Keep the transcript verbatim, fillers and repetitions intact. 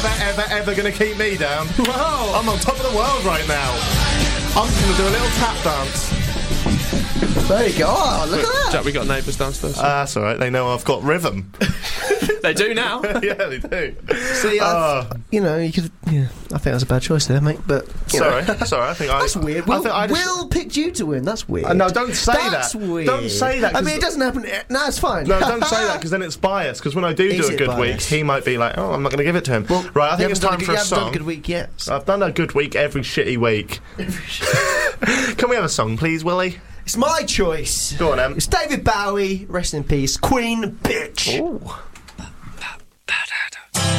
ever, ever going to keep me down. Whoa. I'm on top of the world right now. I'm just going to do a little tap dance. There you go. Oh, look at that. Jack, we got neighbours downstairs. Uh, that's all right. They know I've got rhythm. They do now. Yeah, they do. See, I Oh. th- you know, you could. Yeah, I think that's a bad choice there, mate. But you Sorry, know. sorry. I think I. That's weird. I Will, think I just, Will picked you to win. That's weird. Uh, no, don't say That's that. weird. Don't say that, I 'cause- mean, it doesn't happen. No, it's fine. No, don't say that, because then it's biased. Because when I do Is do a it good biased? week, he might be like, "Oh, I'm not going to give it to him." Well, right, I think you it's haven't done time a for good- a you haven't done song. a good week yet. I've done a good week every shitty week. Can we have a song, please, Willie? It's my choice. Go on, Em. It's David Bowie. Rest in peace, Queen, bitch. Ooh.